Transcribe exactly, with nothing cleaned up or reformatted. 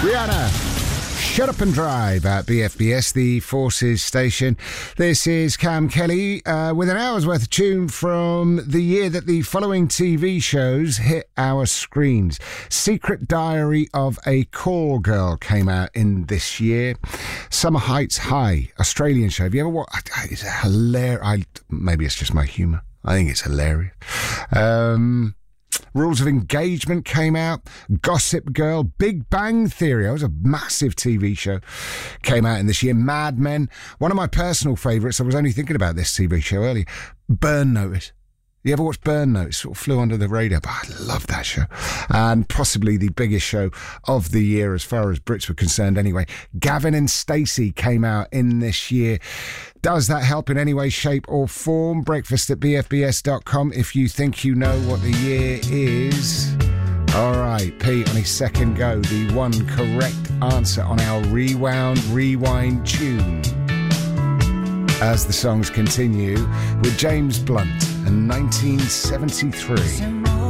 Rihanna, Shut Up and Drive at B F B S, the Forces station. This is Cam Kelly uh, with an hour's worth of tune from the year that the following T V shows hit our screens. Secret Diary of a Call Girl came out in this year. Summer Heights High, Australian show. Have you ever watched? It's hilarious. I, maybe it's just my humour. I think it's hilarious. Um... Rules of Engagement came out. Gossip Girl, Big Bang Theory, that was a massive T V show, came out in this year. Mad Men, one of my personal favourites, I was only thinking about this T V show earlier, Burn Notice. You ever watched Burn Notice? Sort of flew under the radar, but I love that show. And possibly the biggest show of the year as far as Brits were concerned anyway. Gavin and Stacey came out in this year. Does that help in any way, shape or form? Breakfast at b f b s dot com if you think you know what the year is. All right, Pete on his second go, the one correct answer on our Rewound Rewind tune. As the songs continue with James Blunt and nineteen seventy-three.